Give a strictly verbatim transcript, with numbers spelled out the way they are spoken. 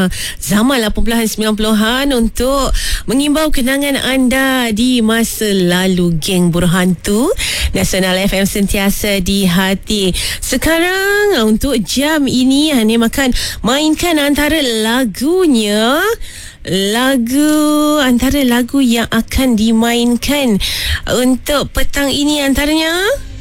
uh, zaman lapan puluhan sembilan puluhan untuk mengimbau kenangan anda di masa lalu. Geng Berhantu Nasional F M sentiasa di hati. Sekarang untuk jam ini Hanim akan mainkan antara lagunya, lagu antara lagu yang akan dimainkan untuk petang ini antaranya